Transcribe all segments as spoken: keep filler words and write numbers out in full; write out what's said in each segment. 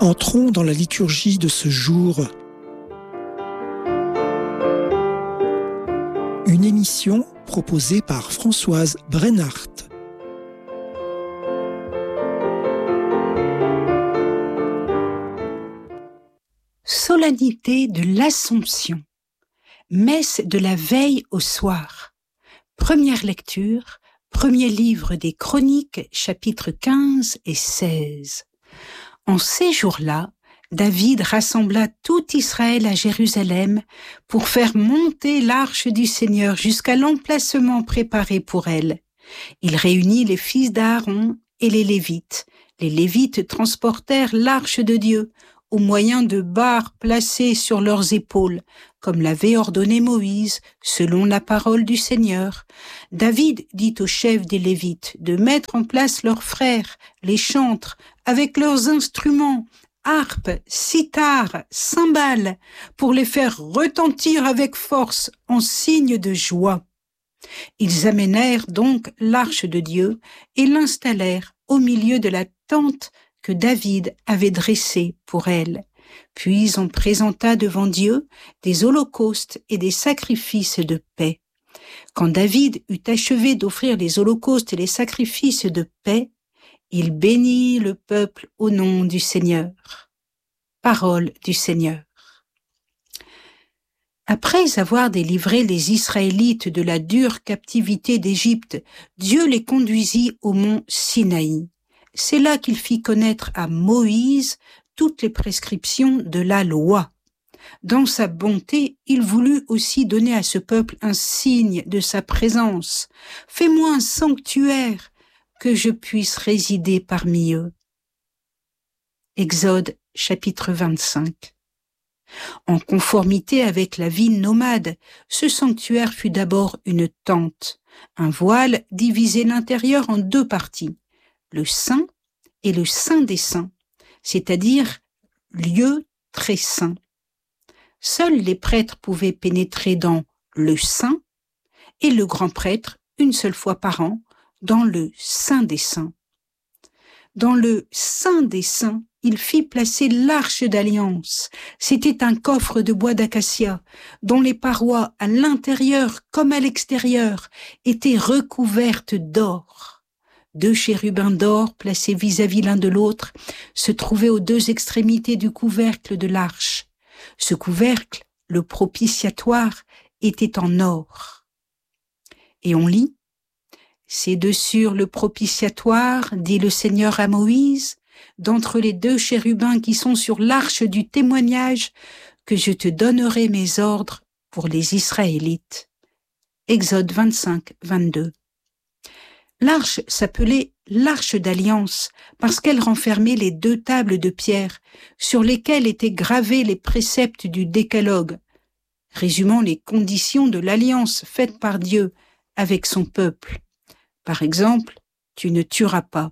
Entrons dans la liturgie de ce jour. Une émission proposée par Françoise Brennart. Solennité de l'Assomption. Messe de la veille au soir. Première lecture, premier livre des Chroniques, chapitres quinze et seize. En ces jours-là, David rassembla tout Israël à Jérusalem pour faire monter l'arche du Seigneur jusqu'à l'emplacement préparé pour elle. Il réunit les fils d'Aaron et les Lévites. Les Lévites transportèrent l'arche de Dieu au moyen de barres placées sur leurs épaules, comme l'avait ordonné Moïse, selon la parole du Seigneur. David dit aux chefs des Lévites de mettre en place leurs frères, les chantres, avec leurs instruments, harpes, cithars, cymbales, pour les faire retentir avec force en signe de joie. Ils amènèrent donc l'arche de Dieu et l'installèrent au milieu de la tente que David avait dressée pour elle. Puis on présenta devant Dieu des holocaustes et des sacrifices de paix. Quand David eut achevé d'offrir les holocaustes et les sacrifices de paix, il bénit le peuple au nom du Seigneur. Parole du Seigneur. Après avoir délivré les Israélites de la dure captivité d'Égypte, Dieu les conduisit au mont Sinaï. C'est là qu'il fit connaître à Moïse toutes les prescriptions de la loi. Dans sa bonté, il voulut aussi donner à ce peuple un signe de sa présence. « Fais-moi un sanctuaire, que je puisse résider parmi eux. » Exode chapitre vingt-cinq. En conformité avec la vie nomade, ce sanctuaire fut d'abord une tente. Un voile divisait l'intérieur en deux parties, le saint et le saint des saints, c'est-à-dire lieu très saint. Seuls les prêtres pouvaient pénétrer dans le saint et le grand prêtre, une seule fois par an, dans le saint des saints. Dans le saint des saints, il fit placer l'arche d'alliance. C'était un coffre de bois d'acacia, dont les parois, à l'intérieur comme à l'extérieur, étaient recouvertes d'or. Deux chérubins d'or, placés vis-à-vis l'un de l'autre, se trouvaient aux deux extrémités du couvercle de l'arche. Ce couvercle, le propitiatoire, était en or. Et on lit: « C'est de sur le propitiatoire, dit le Seigneur à Moïse, d'entre les deux chérubins qui sont sur l'arche du témoignage, que je te donnerai mes ordres pour les Israélites. » Exode vingt-cinq, vingt-deux. L'arche s'appelait l'arche d'alliance parce qu'elle renfermait les deux tables de pierre sur lesquelles étaient gravés les préceptes du décalogue, résumant les conditions de l'alliance faite par Dieu avec son peuple. Par exemple, tu ne tueras pas.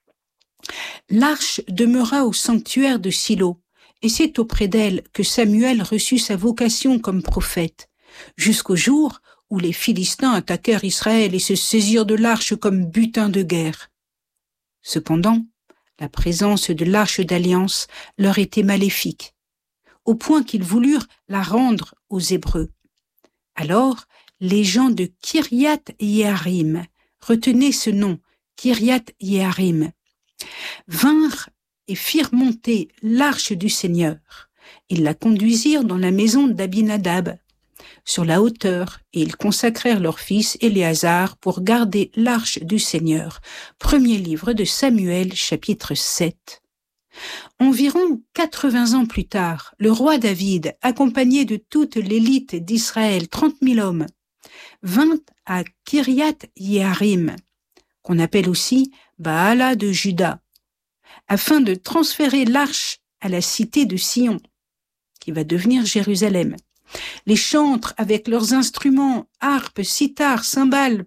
L'arche demeura au sanctuaire de Silo, et c'est auprès d'elle que Samuel reçut sa vocation comme prophète, jusqu'au jour où les Philistins attaquèrent Israël et se saisirent de l'arche comme butin de guerre. Cependant, la présence de l'arche d'alliance leur était maléfique, au point qu'ils voulurent la rendre aux Hébreux. Alors, les gens de Kiriath-Yearim, retenez ce nom, Kiriath-Yearim, vinrent et firent monter l'arche du Seigneur. Ils la conduisirent dans la maison d'Abinadab, sur la hauteur, et ils consacrèrent leur fils Éléazar pour garder l'arche du Seigneur. Premier livre de Samuel, chapitre sept. Environ quatre-vingts ans plus tard, le roi David, accompagné de toute l'élite d'Israël, trente mille hommes, vint à Kiriath-Yearim, qu'on appelle aussi Baala de Juda, afin de transférer l'arche à la cité de Sion, qui va devenir Jérusalem. Les chantres, avec leurs instruments, harpes, cithars, cymbales,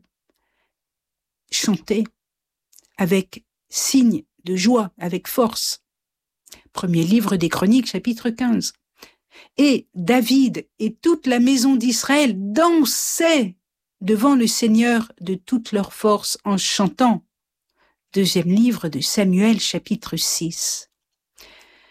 chantaient avec signe de joie, avec force. Premier livre des Chroniques, chapitre quinze. Et David et toute la maison d'Israël dansaient devant le Seigneur de toute leur force en chantant. Deuxième livre de Samuel, chapitre six.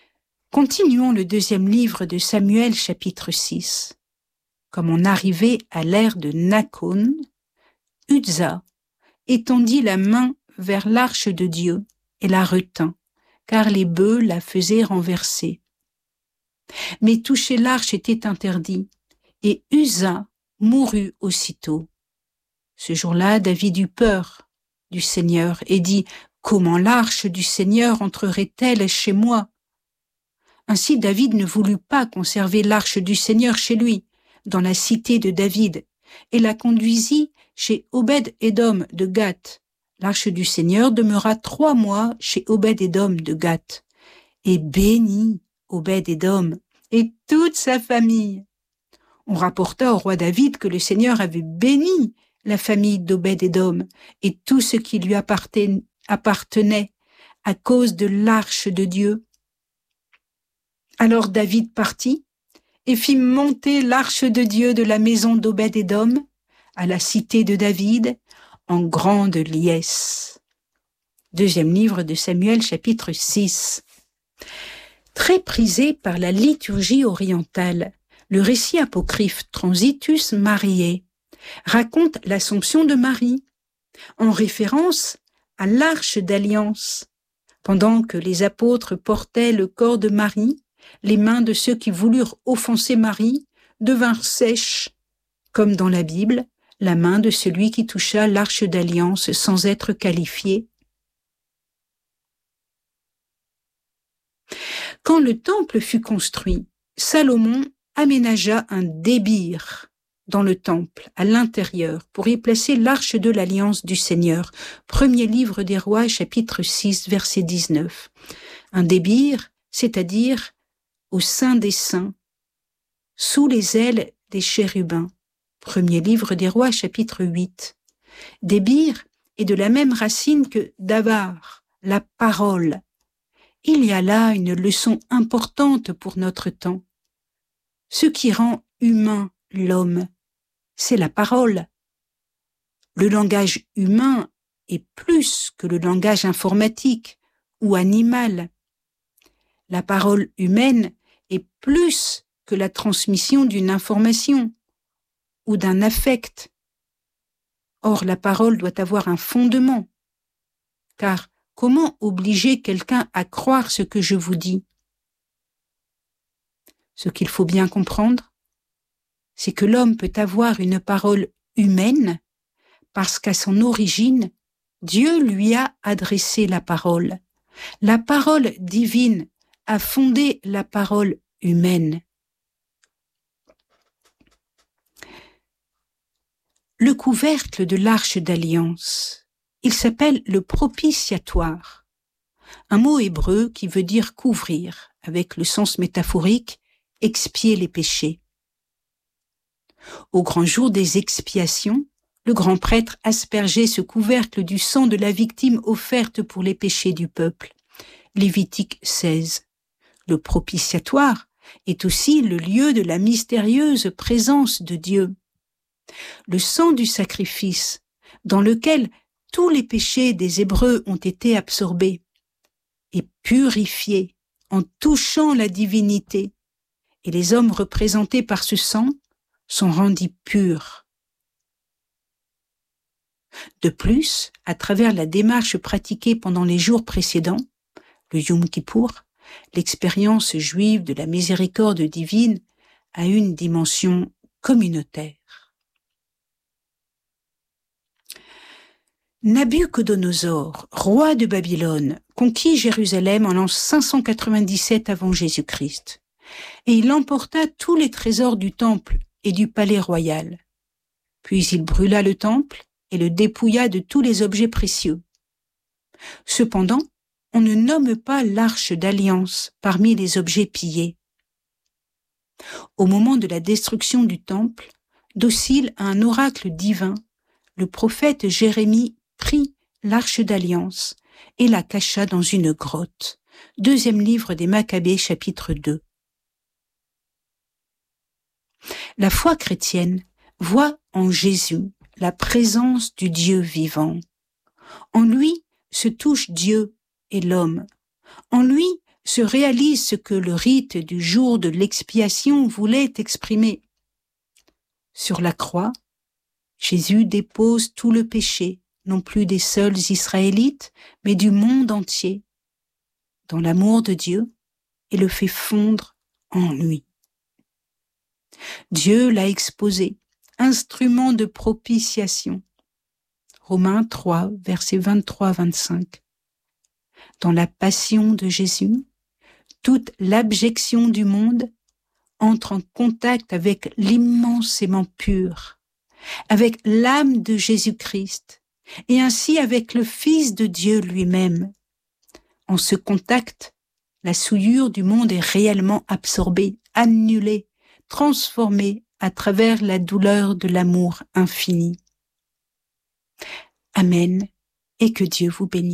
Continuons le deuxième livre de Samuel, chapitre six. Comme on arrivait à l'ère de Nakon, Uzza étendit la main vers l'arche de Dieu et la retint, car les bœufs la faisaient renverser. Mais toucher l'arche était interdit, et Uzza mourut aussitôt. Ce jour-là, David eut peur du Seigneur et dit « Comment l'arche du Seigneur entrerait-elle chez moi ?» Ainsi David ne voulut pas conserver l'arche du Seigneur chez lui, dans la cité de David, et la conduisit chez Obed-Édom de Gath. L'arche du Seigneur demeura trois mois chez Obed-Édom de Gath, et bénit Obed-Édom et toute sa famille. On rapporta au roi David que le Seigneur avait béni la famille d'Obed-Édom et tout ce qui lui appartenait à cause de l'arche de Dieu. Alors David partit et fit monter l'arche de Dieu de la maison d'Obed-Édom à la cité de David en grande liesse. Deuxième livre de Samuel, chapitre six. Très prisé par la liturgie orientale, le récit apocryphe Transitus Mariae raconte l'Assomption de Marie, en référence à l'Arche d'Alliance. Pendant que les apôtres portaient le corps de Marie, les mains de ceux qui voulurent offenser Marie devinrent sèches, comme dans la Bible, la main de celui qui toucha l'Arche d'Alliance sans être qualifié. Quand le temple fut construit, Salomon aménagea un débir dans le temple, à l'intérieur, pour y placer l'arche de l'alliance du Seigneur. Premier livre des Rois, chapitre six, verset dix-neuf. Un débir, c'est-à-dire au sein des saints, sous les ailes des chérubins. Premier livre des Rois, chapitre huit. Débir est de la même racine que davar, la parole. Il y a là une leçon importante pour notre temps. Ce qui rend humain l'homme, c'est la parole. Le langage humain est plus que le langage informatique ou animal. La parole humaine est plus que la transmission d'une information ou d'un affect. Or, la parole doit avoir un fondement, car comment obliger quelqu'un à croire ce que je vous dis ? Ce qu'il faut bien comprendre, c'est que l'homme peut avoir une parole humaine parce qu'à son origine, Dieu lui a adressé la parole. La parole divine a fondé la parole humaine. Le couvercle de l'arche d'alliance, il s'appelle le propitiatoire, un mot hébreu qui veut dire couvrir, avec le sens métaphorique, expier les péchés. Au grand jour des expiations, le grand prêtre aspergeait ce couvercle du sang de la victime offerte pour les péchés du peuple. Lévitique seize. Le propitiatoire est aussi le lieu de la mystérieuse présence de Dieu. Le sang du sacrifice, dans lequel tous les péchés des Hébreux ont été absorbés, est purifié en touchant la divinité, et les hommes représentés par ce sang sont rendus purs. De plus, à travers la démarche pratiquée pendant les jours précédents, le Yom Kippour, l'expérience juive de la miséricorde divine a une dimension communautaire. Nabuchodonosor, roi de Babylone, conquit Jérusalem en l'an cinq cent quatre-vingt-dix-sept avant Jésus-Christ, et il emporta tous les trésors du temple et du palais royal. Puis il brûla le temple et le dépouilla de tous les objets précieux. Cependant, on ne nomme pas l'arche d'alliance parmi les objets pillés. Au moment de la destruction du temple, docile à un oracle divin, le prophète Jérémie prit l'arche d'alliance et la cacha dans une grotte. Deuxième livre des Maccabées, chapitre deux. La foi chrétienne voit en Jésus la présence du Dieu vivant. En lui se touchent Dieu et l'homme. En lui, se réalise ce que le rite du jour de l'expiation voulait exprimer. Sur la croix, Jésus dépose tout le péché, non plus des seuls Israélites, mais du monde entier, dans l'amour de Dieu, et le fait fondre en lui. Dieu l'a exposé, instrument de propitiation. Romains trois, versets vingt-trois à vingt-cinq. Dans la passion de Jésus, toute l'abjection du monde entre en contact avec l'immensément pur, avec l'âme de Jésus-Christ, et ainsi avec le Fils de Dieu lui-même. En ce contact, la souillure du monde est réellement absorbée, annulée, transformée à travers la douleur de l'amour infini. Amen, et que Dieu vous bénisse.